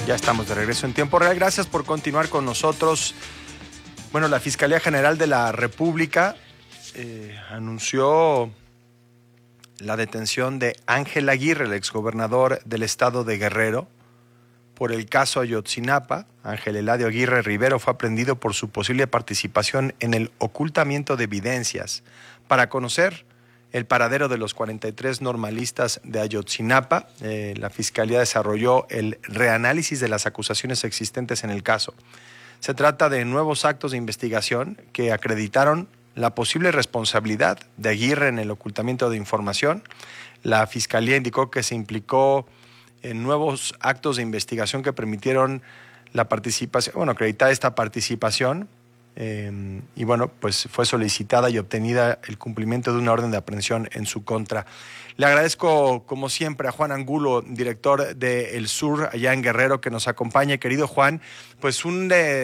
Ya estamos de regreso en tiempo real. Gracias por continuar con nosotros. Bueno, la Fiscalía General de la República anunció la detención de Ángel Aguirre, el exgobernador del estado de Guerrero, por el caso Ayotzinapa. Ángel Eladio Aguirre Rivero fue aprehendido por su posible participación en el ocultamiento de evidencias para conocer el paradero de los 43 normalistas de Ayotzinapa. La Fiscalía desarrolló el reanálisis de las acusaciones existentes en el caso. Se trata de nuevos actos de investigación que acreditaron la posible responsabilidad de Aguirre en el ocultamiento de información. La Fiscalía indicó que se implicó en nuevos actos de investigación que permitieron la participación, acreditar esta participación. Y bueno, pues fue solicitada y obtenida el cumplimiento de una orden de aprehensión en su contra. Le agradezco, como siempre, a Juan Angulo, director de El Sur, allá en Guerrero, que nos acompañe. Querido Juan, pues un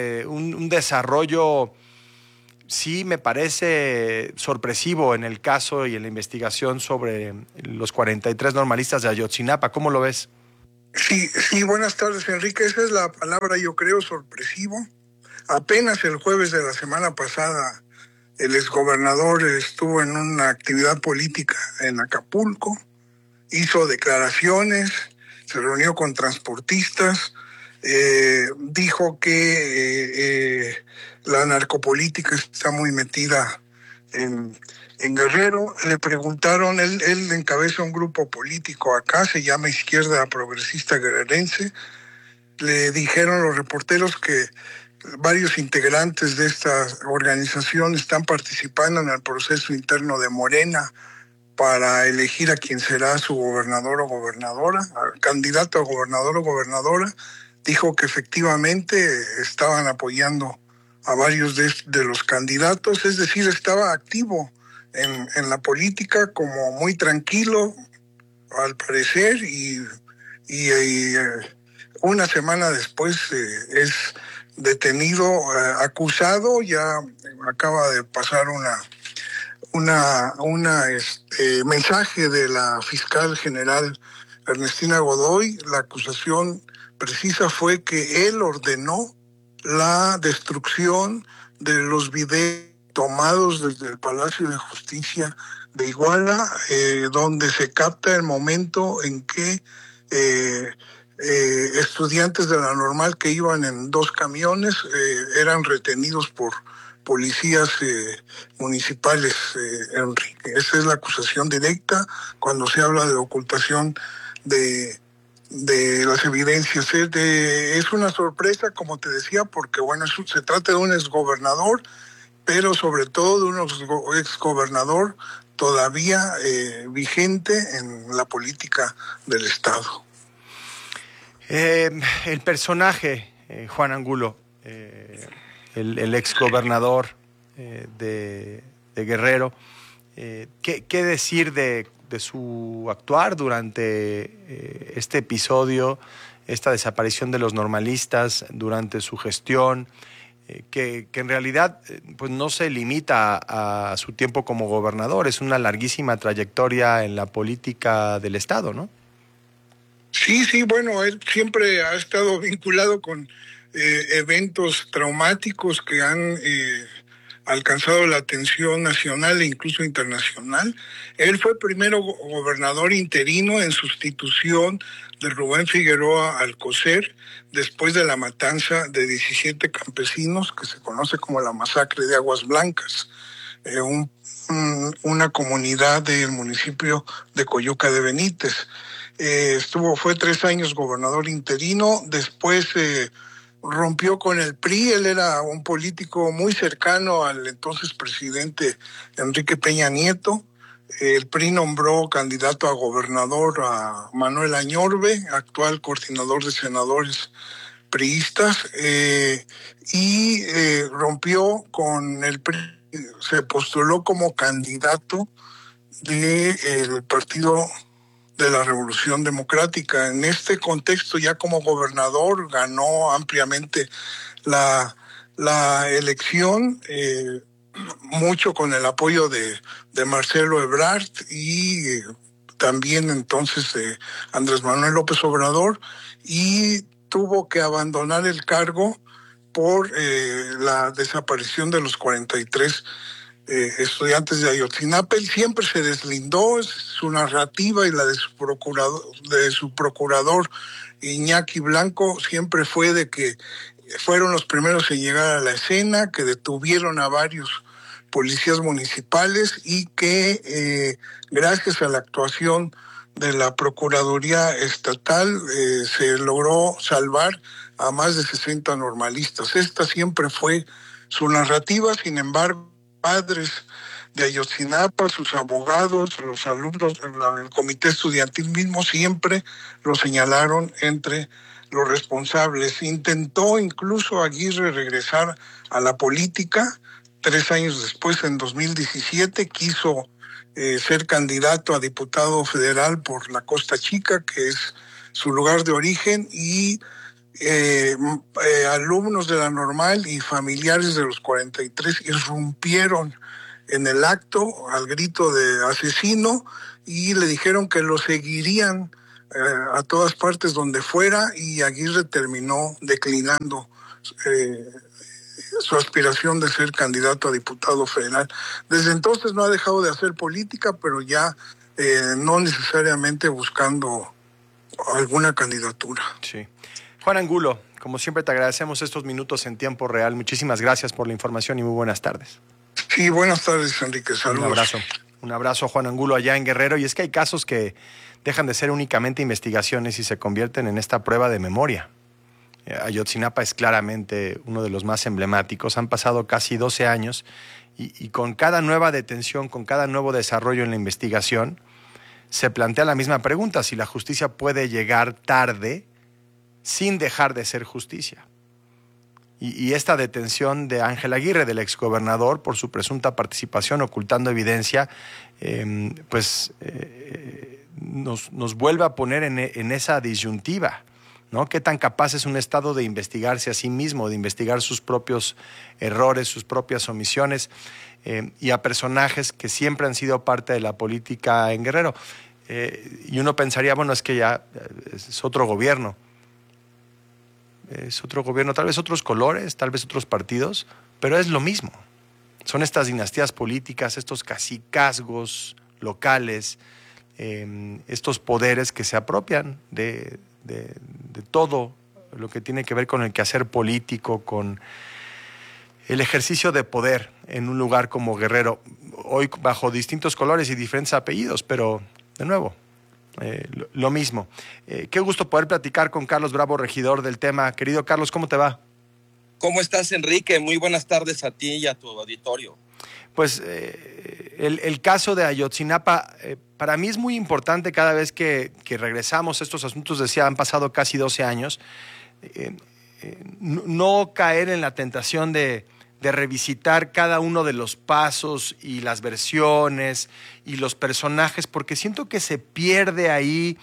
desarrollo, sí me parece sorpresivo en el caso y en la investigación sobre los 43 normalistas de Ayotzinapa. ¿Cómo lo ves? Sí, buenas tardes, Enrique. Esa es la palabra, yo creo, sorpresivo. Apenas el jueves de la semana pasada, el exgobernador estuvo en una actividad política en Acapulco, hizo declaraciones, se reunió con transportistas, dijo que la narcopolítica está muy metida en Guerrero. Le preguntaron, él encabeza un grupo político acá, se llama Izquierda Progresista Guerrerense. Le dijeron los reporteros que varios integrantes de esta organización están participando en el proceso interno de Morena para elegir a quien será su gobernador o gobernadora, candidato a gobernador o gobernadora. Dijo que efectivamente estaban apoyando a varios de los candidatos, es decir, estaba activo en la política, como muy tranquilo, al parecer, y una semana después es detenido, acusado. Ya acaba de pasar mensaje de la fiscal general Ernestina Godoy. La acusación precisa fue que él ordenó la destrucción de los videos tomados desde el Palacio de Justicia de Iguala, donde se capta el momento en que estudiantes de la normal que iban en 2 camiones eran retenidos por policías municipales, Enrique. Esa es la acusación directa cuando se habla de ocultación de las evidencias. Es una sorpresa, como te decía, porque se trata de un exgobernador, pero sobre todo de un exgobernador todavía vigente en la política del Estado. El personaje, Juan Angulo, el exgobernador de Guerrero, ¿qué decir de su actuar durante este episodio, esta desaparición de los normalistas, durante su gestión, que en realidad pues no se limita a su tiempo como gobernador, es una larguísima trayectoria en la política del Estado, ¿no? Sí, bueno, él siempre ha estado vinculado con eventos traumáticos que han alcanzado la atención nacional e incluso internacional. Él fue primero gobernador interino en sustitución de Rubén Figueroa Alcocer, después de la matanza de 17 campesinos, que se conoce como la masacre de Aguas Blancas, una comunidad del municipio de Coyuca de Benítez. Fue 3 años gobernador interino, después rompió con el PRI. Él era un político muy cercano al entonces presidente Enrique Peña Nieto. El PRI nombró candidato a gobernador a Manuel Añorbe, actual coordinador de senadores priistas, y rompió con el PRI, se postuló como candidato del Partido de la Revolución Democrática. En este contexto, ya como gobernador, ganó ampliamente la elección, mucho con el apoyo de Marcelo Ebrard y también entonces Andrés Manuel López Obrador, y tuvo que abandonar el cargo por la desaparición de los 43 estudiantes de Ayotzinapa. Él siempre se deslindó, su narrativa y la de su procurador Iñaki Blanco siempre fue de que fueron los primeros en llegar a la escena, que detuvieron a varios policías municipales y que gracias a la actuación de la Procuraduría Estatal se logró salvar a más de 60 normalistas. Esta siempre fue su narrativa. Sin embargo, padres de Ayotzinapa, sus abogados, los alumnos, el comité estudiantil mismo siempre lo señalaron entre los responsables. Intentó incluso Aguirre regresar a la política. 3 años después, en 2017, quiso ser candidato a diputado federal por la Costa Chica, que es su lugar de origen, y alumnos de la Normal y familiares de los 43 irrumpieron en el acto al grito de asesino y le dijeron que lo seguirían a todas partes donde fuera, y Aguirre terminó declinando su aspiración de ser candidato a diputado federal. Desde entonces no ha dejado de hacer política, pero ya no necesariamente buscando alguna candidatura. Sí. Juan Angulo, como siempre te agradecemos estos minutos en tiempo real. Muchísimas gracias por la información y muy buenas tardes. Sí, buenas tardes, Enrique. Saludos. Un abrazo. Un abrazo, Juan Angulo, allá en Guerrero. Y es que hay casos que dejan de ser únicamente investigaciones y se convierten en esta prueba de memoria. Ayotzinapa es claramente uno de los más emblemáticos. Han pasado casi 12 años y con cada nueva detención, con cada nuevo desarrollo en la investigación, se plantea la misma pregunta: si la justicia puede llegar tarde sin dejar de ser justicia. Y esta detención de Ángel Aguirre, del exgobernador, por su presunta participación ocultando evidencia, nos vuelve a poner en esa disyuntiva, ¿no? ¿Qué tan capaz es un Estado de investigarse a sí mismo, de investigar sus propios errores, sus propias omisiones, y a personajes que siempre han sido parte de la política en Guerrero? Y uno pensaría, bueno, es que ya es otro gobierno. Es otro gobierno, tal vez otros colores, tal vez otros partidos, pero es lo mismo. Son estas dinastías políticas, estos cacicazgos locales, estos poderes que se apropian de todo lo que tiene que ver con el quehacer político, con el ejercicio de poder en un lugar como Guerrero, hoy bajo distintos colores y diferentes apellidos, pero de nuevo, lo mismo. Qué gusto poder platicar con Carlos Bravo, regidor del tema. Querido Carlos, ¿cómo te va? ¿Cómo estás, Enrique? Muy buenas tardes a ti y a tu auditorio. Pues el caso de Ayotzinapa para mí es muy importante. Cada vez que regresamos a estos asuntos, decía, han pasado casi 12 años, no caer en la tentación de revisitar cada uno de los pasos y las versiones y los personajes, porque siento que se pierde ahí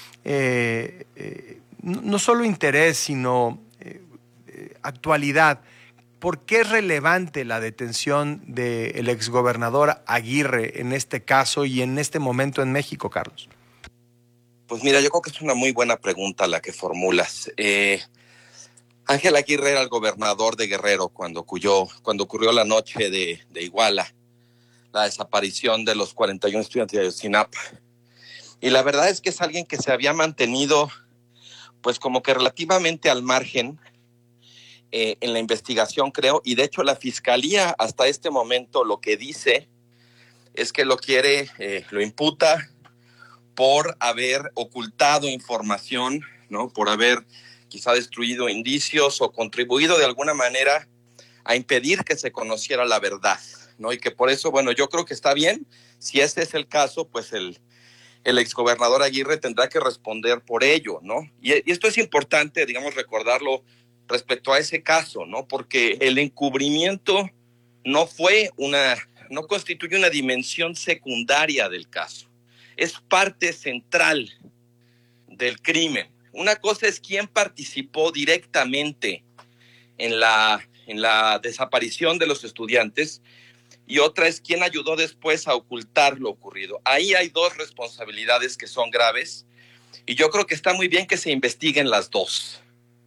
no solo interés, sino actualidad. ¿Por qué es relevante la detención del exgobernador Aguirre en este caso y en este momento en México, Carlos? Pues mira, yo creo que es una muy buena pregunta la que formulas. Ángel Aguirre era el gobernador de Guerrero cuando ocurrió la noche de Iguala, la desaparición de los 41 estudiantes de Ayotzinapa. Y la verdad es que es alguien que se había mantenido pues como que relativamente al margen en la investigación, creo, y de hecho la fiscalía hasta este momento lo que dice es que lo imputa por haber ocultado información, ¿no? Por haber quizá destruido indicios o contribuido de alguna manera a impedir que se conociera la verdad, ¿no? Y que por eso, bueno, yo creo que está bien. Si ese es el caso, pues el exgobernador Aguirre tendrá que responder por ello, ¿no? Y esto es importante, digamos, recordarlo respecto a ese caso, ¿no? Porque el encubrimiento no constituye una dimensión secundaria del caso. Es parte central del crimen. Una cosa es quién participó directamente en la desaparición de los estudiantes y otra es quién ayudó después a ocultar lo ocurrido. Ahí hay dos responsabilidades que son graves y yo creo que está muy bien que se investiguen las dos.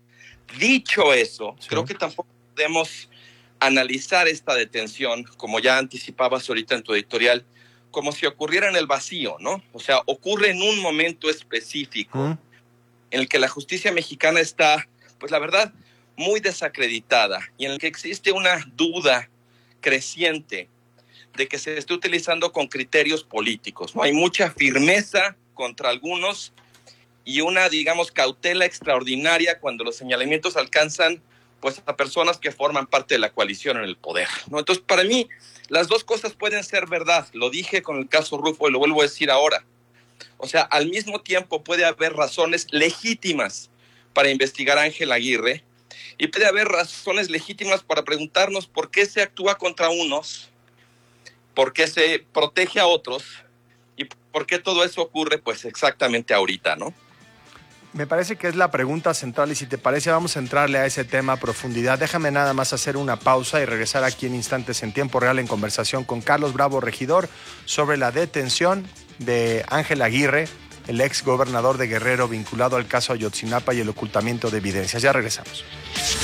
Dicho eso, Sí. creo que tampoco podemos analizar esta detención, como ya anticipabas ahorita en tu editorial, como si ocurriera en el vacío, ¿no? O sea, ocurre en un momento específico en el que la justicia mexicana está, pues la verdad, muy desacreditada y en el que existe una duda creciente de que se esté utilizando con criterios políticos, ¿no? Hay mucha firmeza contra algunos y una, digamos, cautela extraordinaria cuando los señalamientos alcanzan pues a personas que forman parte de la coalición en el poder, ¿no? Entonces, para mí, las dos cosas pueden ser verdad. Lo dije con el caso Rufo y lo vuelvo a decir ahora. O sea, al mismo tiempo puede haber razones legítimas para investigar a Ángel Aguirre y puede haber razones legítimas para preguntarnos por qué se actúa contra unos, por qué se protege a otros y por qué todo eso ocurre pues exactamente ahorita, ¿no? Me parece que es la pregunta central y si te parece vamos a entrarle a ese tema a profundidad. Déjame nada más hacer una pausa y regresar aquí en instantes en tiempo real en conversación con Carlos Bravo Regidor sobre la detención de Ángel Aguirre, el ex gobernador de Guerrero vinculado al caso Ayotzinapa y el ocultamiento de evidencias. Ya regresamos.